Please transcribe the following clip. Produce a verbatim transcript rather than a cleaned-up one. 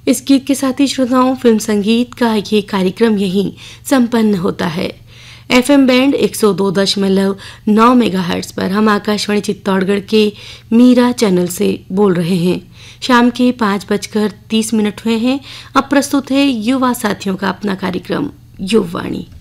इस गीत के साथ ही श्रोताओं फिल्म संगीत का ये कार्यक्रम यहीं संपन्न होता है। एफएम बैंड एक सौ दो दशमलव नौ मेगाहर्ट्ज पर हम आकाशवाणी चित्तौड़गढ़ के मीरा चैनल से बोल रहे हैं। शाम के पाँच बजकर तीस मिनट हुए हैं। अब प्रस्तुत है युवा साथियों का अपना कार्यक्रम युववाणी।